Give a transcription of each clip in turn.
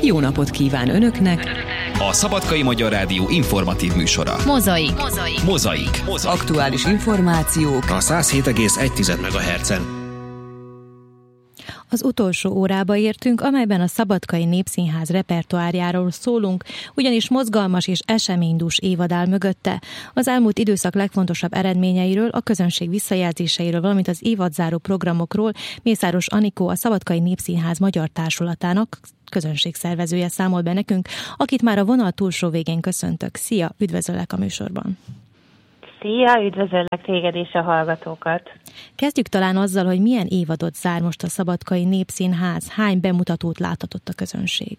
jó napot kíván Önöknek! A Szabadkai Magyar Rádió informatív műsora. Mozaik. Aktuális információk a 107,1 MHz-en. Az utolsó órába értünk, amelyben a Szabadkai Népszínház repertoárjáról szólunk, ugyanis mozgalmas és eseménydús évad áll mögötte. Az elmúlt időszak legfontosabb eredményeiről, a közönség visszajelzéseiről, valamint az évadzáró programokról Mészáros Anikó, a Szabadkai Népszínház Magyar Társulatának közönségszervezője számol be nekünk, akit már a vonal túlsó végén köszöntök. Szia, üdvözöllek a műsorban! Szia, üdvözöllek téged és a hallgatókat! Kezdjük talán azzal, hogy milyen évadot zár most a Szabadkai Népszínház, hány bemutatót láthatott a közönség?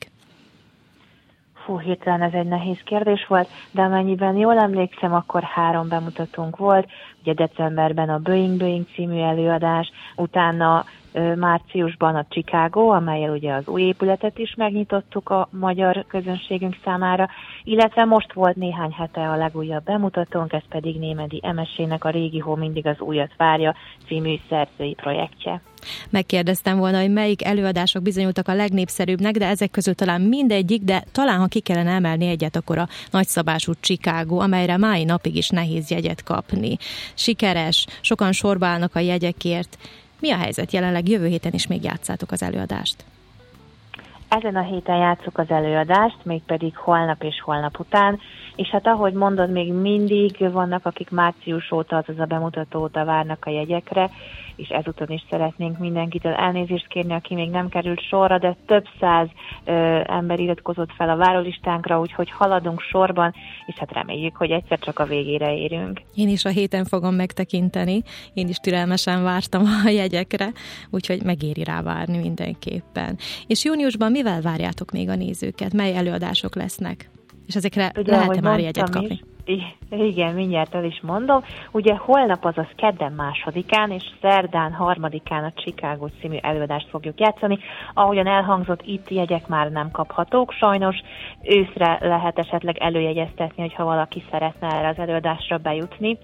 Hirtelen ez egy nehéz kérdés volt, de amennyiben jól emlékszem, akkor 3 bemutatónk volt. Ugye decemberben a Boeing című előadás, utána márciusban a Chicago, amellyel ugye az új épületet is megnyitottuk a magyar közönségünk számára, illetve most volt néhány hete a legújabb bemutatónk, ez pedig Némedy Emesének a Régi hó mindig az újat várja című szerzői projektje. Megkérdeztem volna, hogy melyik előadások bizonyultak a legnépszerűbbnek, de ezek közül talán mindegyik, de talán ha ki kellene emelni egyet, akkor a nagyszabású Chicago, amelyre mai napig is nehéz jegyet kapni. Sikeres, sokan sorba állnak a jegyekért. Mi a helyzet jelenleg? Jövő héten is még játszátok az előadást? Ezen a héten játsszuk az előadást, mégpedig holnap és holnap után, és hát ahogy mondod, még mindig vannak, akik március óta, azaz a bemutató óta várnak a jegyekre, és ezúton is szeretnénk mindenkitől elnézést kérni, aki még nem került sorra, de több száz ember iratkozott fel a várólistánkra, úgyhogy haladunk sorban, és hát reméljük, hogy egyszer csak a végére érünk. Én is a héten fogom megtekinteni, én is türelmesen vártam a jegyekre, úgyhogy megéri rá várni mindenképpen. És júniusban mivel várjátok még a nézőket? Mely előadások lesznek? És ezekre lehet-e már jegyet kapni? Igen, mindjárt el is mondom. Ugye holnap, azaz kedden 2-án és szerdán 3-án a Chicago című előadást fogjuk játszani. Ahogyan elhangzott, itt jegyek már nem kaphatók, sajnos őszre lehet esetleg előjegyeztetni, hogyha valaki szeretne erre az előadásra bejutni.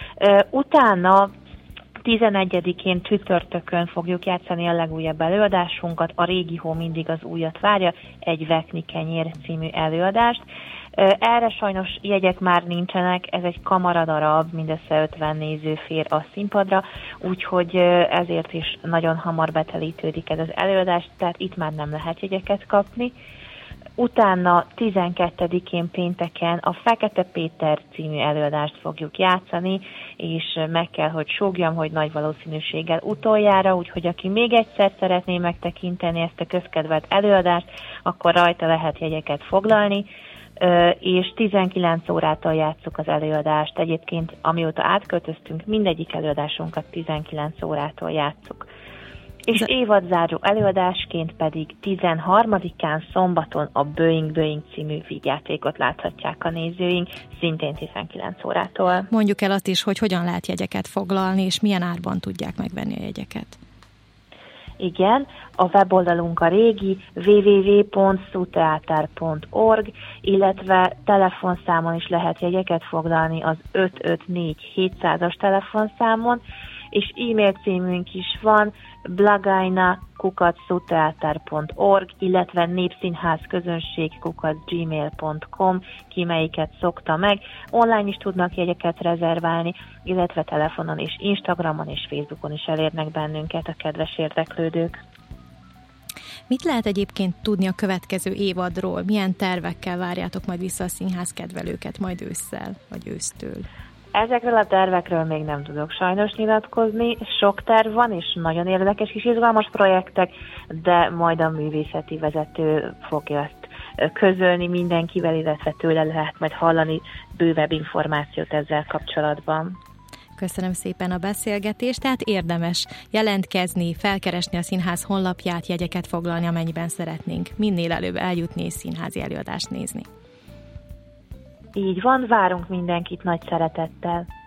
Utána 11-én csütörtökön fogjuk játszani a legújabb előadásunkat, a Régi hó mindig az újat várja, egy Vekni kenyér című előadást. Erre sajnos jegyek már nincsenek, ez egy kamaradarab, mindössze 50 néző fér a színpadra, úgyhogy ezért is nagyon hamar betelítődik ez az előadás, tehát itt már nem lehet jegyeket kapni. Utána 12-én pénteken a Fekete Péter című előadást fogjuk játszani, és meg kell, hogy súgjam, hogy nagy valószínűséggel utoljára, úgyhogy aki még egyszer szeretné megtekinteni ezt a közkedvelt előadást, akkor rajta lehet jegyeket foglalni, és 19 órától játsszuk az előadást. Egyébként amióta átköltöztünk, mindegyik előadásunkat 19 órától játsszuk. És évadzáró előadásként pedig 13-án szombaton a Boeing című vígjátékot láthatják a nézőink, szintén 19 órától. Mondjuk el azt is, hogy hogyan lehet jegyeket foglalni, és milyen árban tudják megvenni a jegyeket. Igen, a weboldalunk a régi www.suteater.org, illetve telefonszámon is lehet jegyeket foglalni az 554 700-as telefonszámon, és e-mail címünk is van, blagaina@suteater.org, illetve népszínházközönség@gmail.com, ki melyiket szokta meg. Online is tudnak jegyeket rezerválni, illetve telefonon és Instagramon és Facebookon is elérnek bennünket a kedves érdeklődők. Mit lehet egyébként tudni a következő évadról? Milyen tervekkel várjátok majd vissza a színház kedvelőket majd ősszel, vagy ősztől? Ezekről a tervekről még nem tudok sajnos nyilatkozni. Sok terv van, és nagyon érdekes és izgalmas projektek, de majd a művészeti vezető fogja ezt közölni mindenkivel, illetve tőle lehet majd hallani bővebb információt ezzel kapcsolatban. Köszönöm szépen a beszélgetést, tehát érdemes jelentkezni, felkeresni a színház honlapját, jegyeket foglalni, amennyiben szeretnénk minél előbb eljutni és színházi előadást nézni. Így van, várunk mindenkit nagy szeretettel.